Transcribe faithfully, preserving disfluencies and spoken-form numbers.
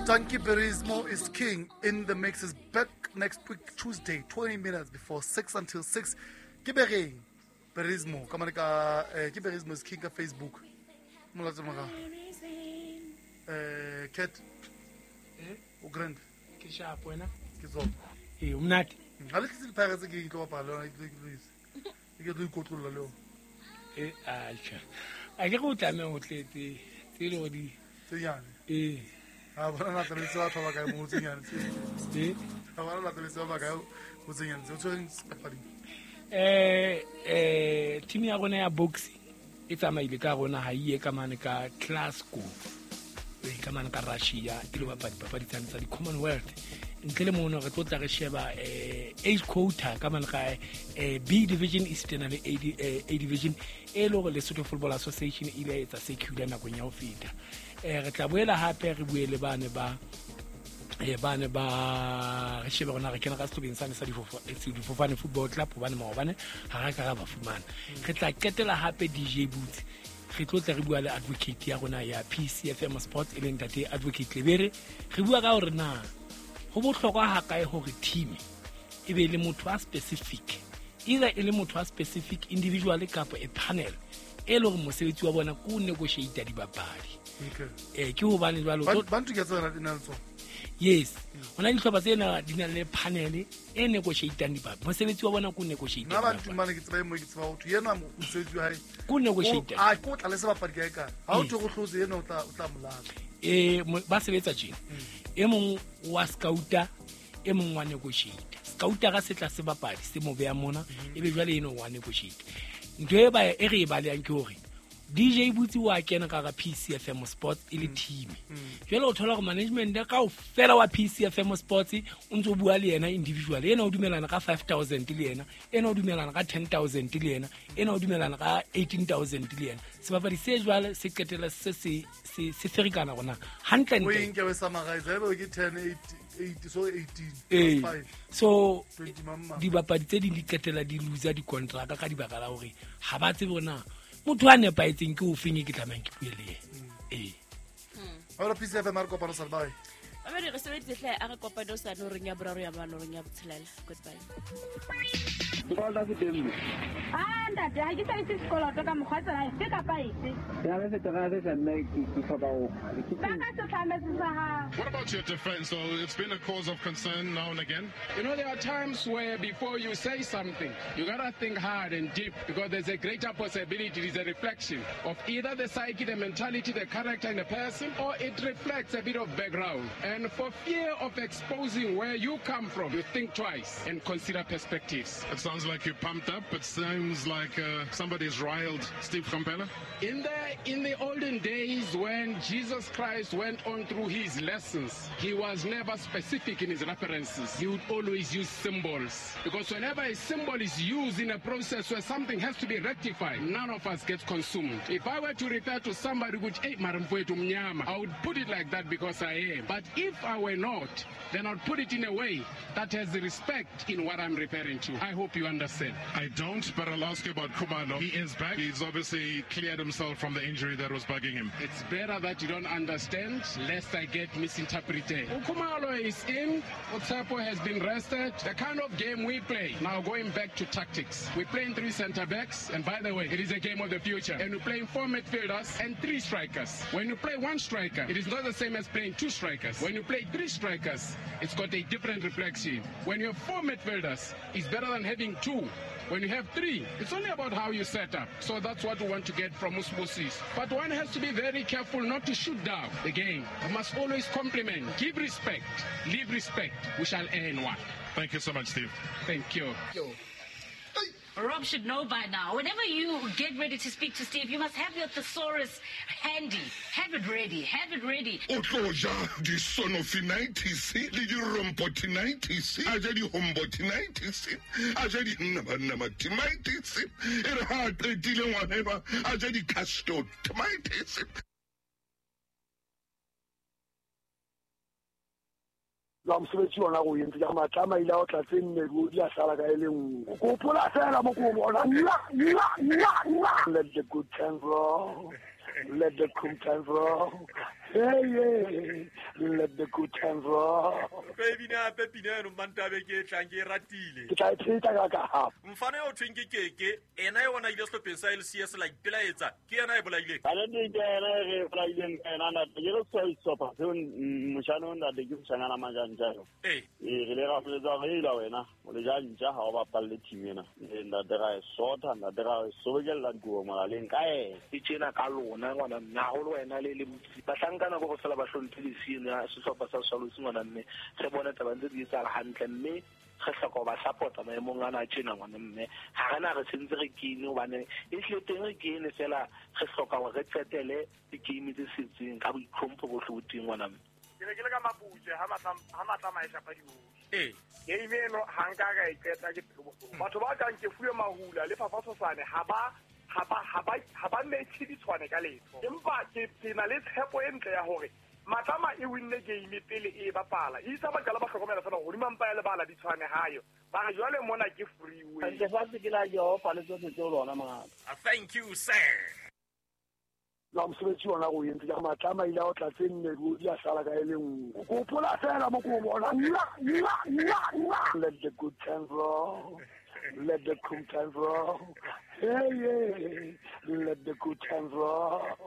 Junkie Berismo is king in the mix is back next week Tuesday, twenty minutes before six until six. Kibering Berismo, come on, Kiberismo is king of Facebook. Mulatsamaga. Eh, Cat. Eh, o grand. Kisha buena. Kizo. Eh, umnati. Alekisi phakathi ke into wabhala please. Ike do ikotlula lo. Eh, acha. Ake go tlame go tletse tselo go di. Tsenyane. Eh. Ah, bona na tla se batho ba ka mo tsenyane. Eh. Ah, bona na tla se ba ka mo tsenyane. Tso tshweng sepapadi. Eh eh team ya rona ya boxing e tsamaile ka rona ha ie ka mane ka Glasgow e ka mane ka Russia e le bapadi papadi tsa di Commonwealth ntle le mono re tlotla re sheba eh age quota ka mane ka eh B division Eastern le A division e lo le Lesotho Football Association ile etsa secure na go nya o feta eh re tla boela hape re buele bane ba e bane ba re shebe rona re kena ka setlobeng sane sa difofane football club bane maobane ha ga ka ba fumana re tla ketela hape D J Boots re tlotla re bua le advocate ya rona ya P C F M Sports e leng tate advocate Lebere re bua ka hore na ho bohlokwa ha kae hore team e be le motho a specific either e le motho a specific individual kapa a panel e lo mo sebetsi wa bona ko negotiate di babadi Okay. eh ke ho bane jwalo bantu ke tsena dinalso. Yes, ona di tlhopa tsena di na le panel e negotiating di baba mosebetsi wa bona ko negotiate na bantu mane ke tseba mo ke tseba ho yena mo mosebetsi wa hae ko negotiate a ko tla le se bapadi ka ka ha o tlo go hlotse yena o tla o tla molala eh ba sebetsa tjena e mong wa scouter e mong wa negotiate scouter ga setla se bapadi se mo beya mona e be jwale eno wa negotiate ntwe e ba e re ba le yang ke hore D J Butsi wa kena ka ga P C F M Sports ile team jwale o thola go management ya ka o fela wa P C F M Sports o ntse o bua le yena individual ena o dumelana ka five thousand le yena ena o dumelana ka ten thousand le yena ena o dumelana ka eighteen thousand le yena se bapadi se jwale se ketela se se se ferikana gona hantle o inke we summarize ebe ke ten eight so eighteen eh so twenty mamma di bapadi tse di ketela di loser di contract ka di bakala hore ha ba tse bona motho a nepaetseng ke o fenye ke tlamang ke puele eh ora P C F Marco para salvai a re re sebetse hle a re kopano sa no reng ya boraro ya bana reng ya botshelela goodbye Ngola kudembe. Ah, ndade ha ke sa itse sekolo ka mokgwatsa ha se ka pa ise. Ya le se tega se nna ke ke fa ba o. Ba ka se tlametse sa ha. What about your defense? So it's been a cause of concern now and again. You know, there are times where before you say something, you gotta think hard and deep because there's a greater possibility. It is a reflection of either the psyche, the mentality, the character in a person, or it reflects a bit of background. And for fear of exposing where you come from, you think twice and consider perspectives. It sounds like you're pumped up. It sounds like uh, somebody's riled Steve Kompela. In the in the olden days when Jesus Christ went on through his lessons, he was never specific in his references. He would always use symbols. Because whenever a symbol is used in a process where something has to be rectified, none of us gets consumed. If I were to refer to somebody which hey, I would put it like that because I am. But if I were not, then I'd put it in a way that has respect in what I'm referring to. I hope you understand. I don't, but I'll ask you about Khumalo. He is back. He's obviously cleared himself from the injury that was bugging him. It's better that you don't understand, lest I get misinterpreted. Khumalo is in. Otsapo has been rested. The kind of game we play, now going back to tactics, we play in three center backs, and by the way, it is a game of the future. And we play in four midfielders and three strikers. When you play one striker, it is not the same as playing two strikers. When you play three strikers, it's got a different reflection. When you have four midfielders, it's better than having two. When you have three, it's only about how you set up. So that's what we want to get from Musmosis. But one has to be very careful not to shoot down the game. We must always compliment, give respect, leave respect. We shall earn one. Thank you so much, Steve. Thank you. Rob should know by now. Whenever you get ready to speak to Steve, you must have your thesaurus handy. Have it ready. Have it ready. Otloja di sonofinitis, di rompotinitis, aja di hombotinitis, aja di nabanamatitis, it hard to deal whatever, aja di castotitis. La mosebetsi ona go entse ka matlama ile o tlatse mmedi di a sala ka ile nngwe go pola fela mo go bona let the good times roll let the good times roll Hey, hey, let the good times roll. Baby na pepina no mantabe ke tlanke ratile. Ke tla itsita ka ka ha. Mfana yo twinke keke ena yo na ile stop inside C S like pelaetsa ke ena e bolaile. Ala di ke ena re bolaile ena na ke go so isopa se mushano nda de ke tsana na majanja yo. Eh. E le ga fle tsa re ila wena o le janja ha ba palle team ena. Nda dera sota nda dera sobegela go mala le nkae. Itshena ka lona ngwana nna ho le wena le le bahlankana go go sala ba hlontse le sina se sopa sa salosi ngwana mme se bona tabantse di tsala hantle mme ge hloko ba supporta maemong ana a tshena ngwana mme ha rena re sentse re kine bane e hle teng re kine fela ge hloka go re tsetele di game tse setseng ka boitlhompho go hloting ngwana mme ke le ka mabuje ha matla ha matla maisha pa diwo eh game eno hanga ga iketsa ke batho ba ka nke fuwe mahula le fafatsosane ha ba ha ba ha ba ha ba ne tshedi tshwane ka letho empa ke tsena le tshepo e ntle ya hore matama e winne game pele e bapala e isa ba kala ba hlokomela fela go dimpa le bala di tshwane hayo ba ga jwale mona ke freeway ke fa ke la yo fa le tso tso lona ma thank you sir la msebetsi ona go yentse ya matama ile o tla tsenne go di a sala ka ele nngwe go pola fela mo go bona let the good times roll. Let the good times roll. Hey, hey, let the good times roll.